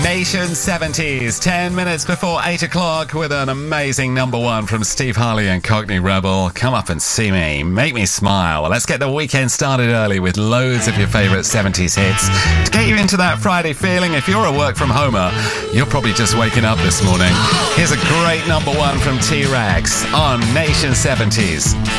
Nation 70s, 10 minutes before 8 o'clock with an amazing number one from Steve Harley and Cockney Rebel. Come up and see me, make me smile. Let's get the weekend started early with loads of your favourite 70s hits. To get you into that Friday feeling, if you're a work from homer, you're probably just waking up this morning. Here's a great number one from T-Rex on Nation 70s.